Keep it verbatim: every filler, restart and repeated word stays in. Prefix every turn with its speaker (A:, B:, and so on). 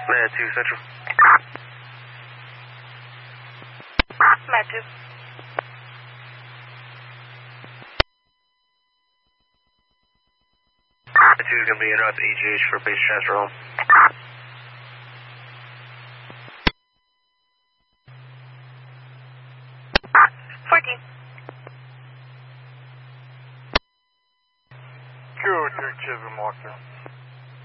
A: Med two Central.
B: Med two.
A: Med two is going to be interrupt E G H for base transfer home.
B: fourteen.
C: Go, Derek Chisholm, walk through.